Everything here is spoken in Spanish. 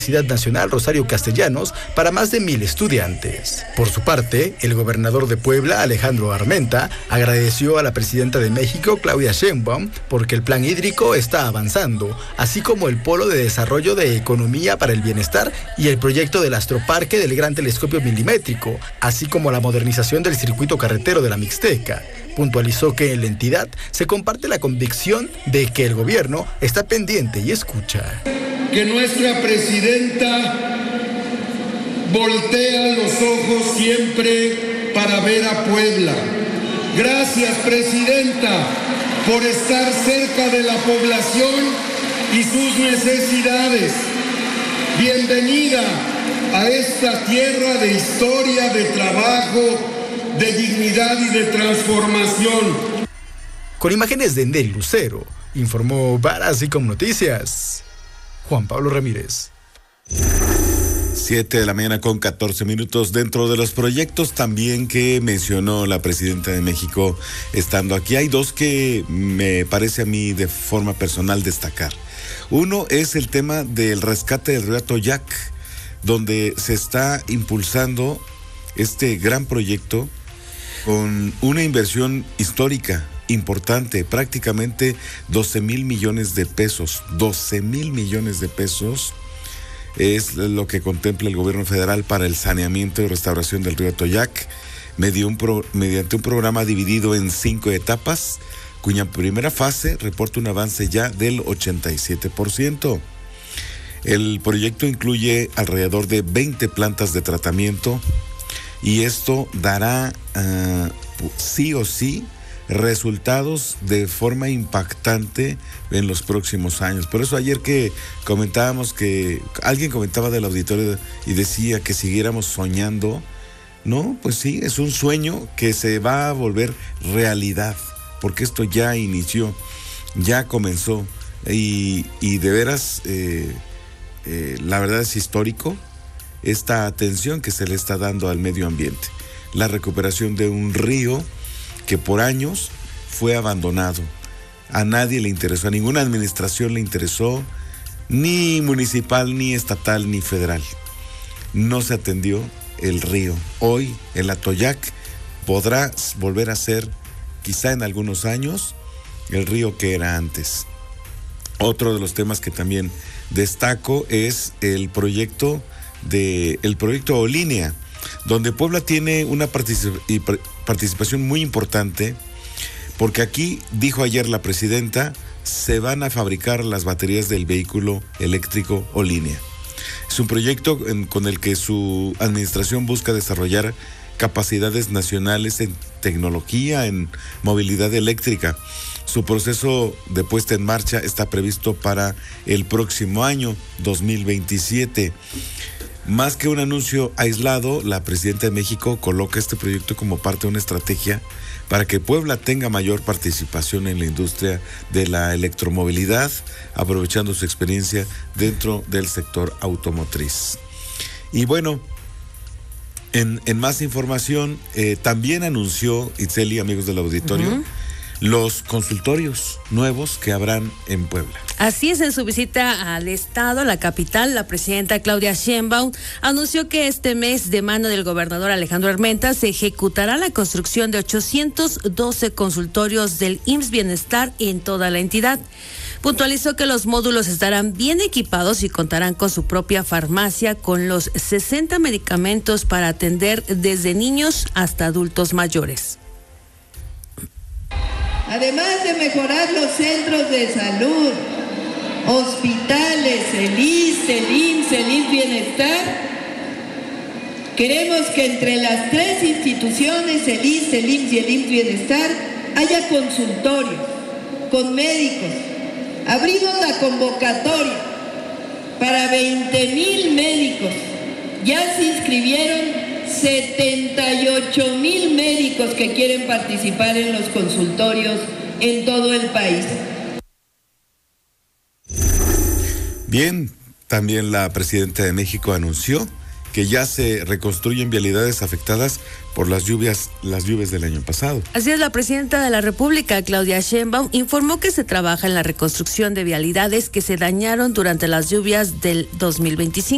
Universidad Nacional Rosario Castellanos para más de 1,000 estudiantes. Por su parte, el gobernador de Puebla, Alejandro Armenta, agradeció a la presidenta de México, Claudia Sheinbaum, porque el plan hídrico está avanzando, así como el Polo de Desarrollo de Economía para el Bienestar y el proyecto del astroparque del Gran Telescopio Milimétrico, así como la modernización del circuito carretero de la Mixteca. Puntualizó que en la entidad se comparte la convicción de que el gobierno está pendiente y escucha. Que nuestra presidenta voltea los ojos siempre para ver a Puebla. Gracias, presidenta, por estar cerca de la población y sus necesidades. Bienvenida a esta tierra de historia, de trabajo, de dignidad y de transformación. Con imágenes de Neri Lucero, informó Barasicom Noticias, Juan Pablo Ramírez. 7 de la mañana con 14 minutos. Dentro de los proyectos también que mencionó la presidenta de México estando aquí, hay dos que me parece a mí de forma personal destacar. Uno es el tema del rescate del río Atoyac, donde se está impulsando este gran proyecto con una inversión histórica importante, prácticamente 12,000 millones de pesos. 12,000 millones de pesos es lo que contempla el gobierno federal para el saneamiento y restauración del río Atoyac, mediante un programa dividido en 5 etapas, cuya primera fase reporta un avance ya del 87%. El proyecto incluye alrededor de 20 plantas de tratamiento y esto dará sí o sí resultados de forma impactante en los próximos años. Por eso ayer que comentábamos que alguien comentaba del auditorio y decía que siguiéramos soñando, no, pues sí, es un sueño que se va a volver realidad, porque esto ya inició, ya comenzó y de veras la verdad es histórico esta atención que se le está dando al medio ambiente, la recuperación de un río que por años fue abandonado. A nadie le interesó, a ninguna administración le interesó, ni municipal, ni estatal, ni federal. No se atendió el río. Hoy el Atoyac podrá volver a ser, quizá en algunos años, el río que era antes. Otro de los temas que también destaco es el proyecto Olínea, donde Puebla tiene una participación muy importante, porque aquí, dijo ayer la presidenta, se van a fabricar las baterías del vehículo eléctrico Olínea. Es un proyecto con el que su administración busca desarrollar capacidades nacionales en tecnología, en movilidad eléctrica. Su proceso de puesta en marcha está previsto para el próximo año, 2027. Más que un anuncio aislado, la presidenta de México coloca este proyecto como parte de una estrategia para que Puebla tenga mayor participación en la industria de la electromovilidad, aprovechando su experiencia dentro del sector automotriz. Y bueno, en más información, también anunció Itzeli, amigos del auditorio, los consultorios nuevos que habrán en Puebla. Así es, en su visita al estado, la capital, la presidenta Claudia Sheinbaum anunció que este mes, de mano del gobernador Alejandro Armenta, se ejecutará la construcción de 812 consultorios del IMSS Bienestar en toda la entidad. Puntualizó que los módulos estarán bien equipados y contarán con su propia farmacia, con los 60 medicamentos para atender desde niños hasta adultos mayores. Además de mejorar los centros de salud, hospitales, el ISSSTE, el IMSS, el IMSS Bienestar, queremos que entre las tres instituciones, el ISSSTE, el IMSS y el IMSS Bienestar, haya consultorios con médicos. Abrimos la convocatoria para 20,000 médicos. Ya se inscribieron 78,000 médicos que quieren participar en los consultorios en todo el país. Bien, también la presidenta de México anunció que ya se reconstruyen vialidades afectadas por las lluvias del año pasado. Así es, la presidenta de la República, Claudia Sheinbaum, informó que se trabaja en la reconstrucción de vialidades que se dañaron durante las lluvias del 2025.